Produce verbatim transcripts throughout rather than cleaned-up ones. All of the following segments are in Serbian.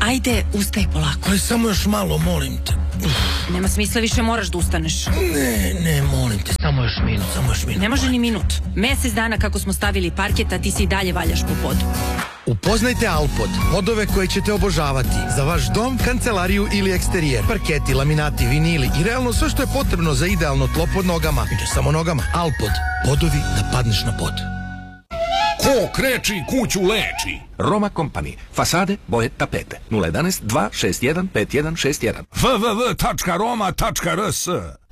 Ajde, ustaj polako. Ali samo još malo, molim te. Nema smisla, više moraš da ustaneš. Ne, ne, molim te, samo još minut, samo još minut. Ne može ni minut. Mesec dana kako smo stavili parket, a ti si i dalje valjaš po podu. Upoznajte Alpod, podove koje ćete obožavati. Za vaš dom, kancelariju ili eksterijer. Parketi, laminati, vinili i realno sve što je potrebno za idealno tlo pod nogama. I ne samo nogama. Alpod, podovi da padneš na pod. Ko kreči, kuću leči. Roma Company. Fasade, boje, tapete. nula jedan dva šest jedan pet jedan šest jedan. w w w tačka roma tačka r s.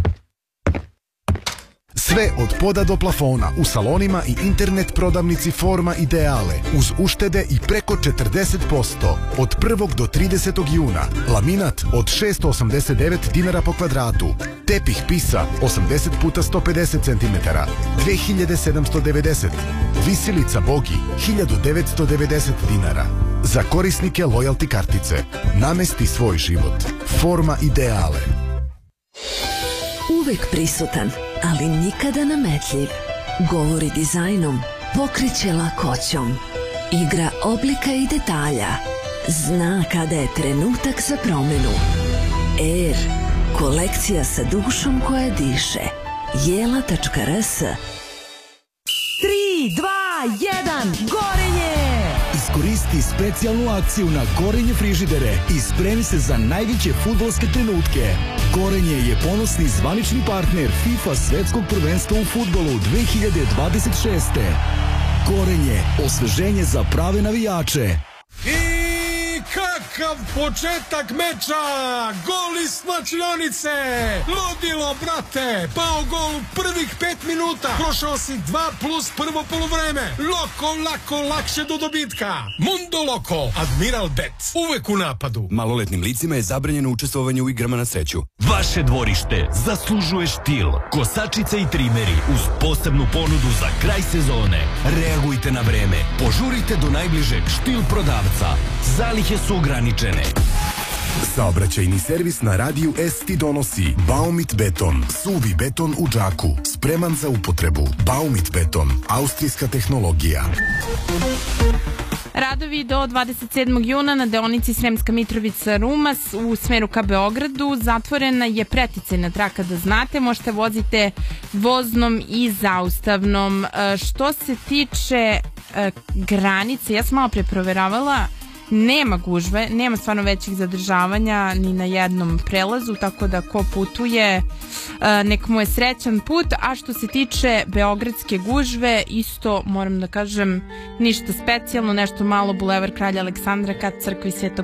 Sve od poda do plafona u salonima i internet prodavnici Forma Ideale uz uštede i preko četrdeset posto. Od prvog do tridesetog juna. Laminat od šesto osamdeset devet dinara po kvadratu. Tepih Pisa osamdeset puta sto pedeset centimetara. dve hiljade sedamsto devedeset. Visilica Bogi hiljadu devetsto devedeset dinara. Za korisnike lojalty kartice. Namesti svoj život. Forma Ideale. Uvek prisutan, ali nikada nametljiv. Govori dizajnom, pokreće lakoćom. Igra oblika i detalja. Zna kada je trenutak za promenu. Air, kolekcija sa dušom koja diše. jela tačka r s. tri, dva, jedan, gorenje! Iskoristi specijalnu akciju na Gorenje frižidere i spremi se za najveće fudbalske trenutke. Gorenje je ponosni zvanični partner FIFA svetskog prvenstva u fudbalu dve hiljade dvadeset šeste. Gorenje, osveženje za prave navijače. I kakav početak meča! Gol iz slačionice! Ludilo, brate! Pao gol u prvih pet minuta! Prošao si dva plus prvo poluvreme! Loko, lako, lakše do dobitka! Mundo Loko, Admiral Bet, uvek u napadu! Maloletnim licima je zabranjeno učestvovanje u igrama na sreću. Vaše dvorište zaslužuje štil. Kosačice i trimeri uz posebnu ponudu za kraj sezone. Reagujte na vreme. Požurite do najbližeg štil prodavca. Zalihe su ograničene. Saobraćajni servis na radiju S ti donosi Baumit beton, suvi beton u džaku, spreman za upotrebu. Baumit beton, austrijska tehnologija. Radovi do dvadeset sedmog juna na deonici Sremska Mitrovica-Rumas u smeru ka Beogradu. Zatvorena je preticajna traka, da znate. Možete vozite voznom i zaustavnom. Što se tiče granice, ja sam malo pre proveravala, nema gužve, nema stvarno većih zadržavanja ni na jednom prelazu, tako da ko putuje nek mu je srećan put. A što se tiče beogradske gužve, isto moram da kažem ništa specijalno, nešto malo Bulevar Kralja Aleksandra ka crkvi Svetog